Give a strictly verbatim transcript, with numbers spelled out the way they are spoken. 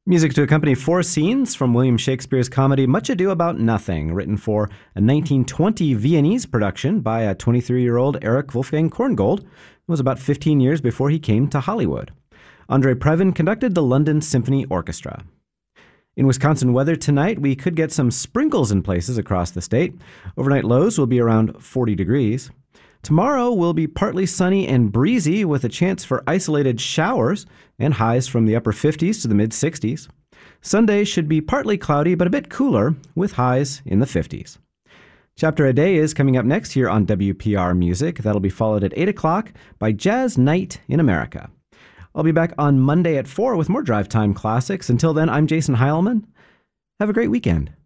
Music to accompany four scenes from William Shakespeare's comedy Much Ado About Nothing, written for a nineteen twenty Viennese production by a twenty-three-year-old Erich Wolfgang Korngold. It was about fifteen years before he came to Hollywood. Andre Previn conducted the London Symphony Orchestra. In Wisconsin weather tonight, we could get some sprinkles in places across the state. Overnight lows will be around forty degrees. Tomorrow will be partly sunny and breezy with a chance for isolated showers and highs from the upper fifties to the mid-sixties. Sunday should be partly cloudy but a bit cooler with highs in the fifties. Chapter a Day is coming up next here on W P R Music. That'll be followed at eight o'clock by Jazz Night in America. I'll be back on Monday at four with more Drive Time Classics. Until then, I'm Jason Heilman. Have a great weekend.